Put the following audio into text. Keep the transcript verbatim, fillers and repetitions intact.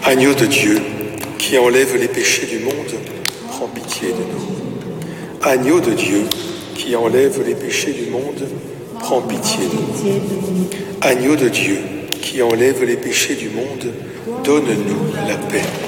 Agneau de Dieu, qui enlève les péchés du monde, prends pitié de nous. Agneau de Dieu, qui enlève les péchés du monde, prends pitié de nous. Agneau de Dieu, qui enlève les péchés du monde, donne-nous la paix.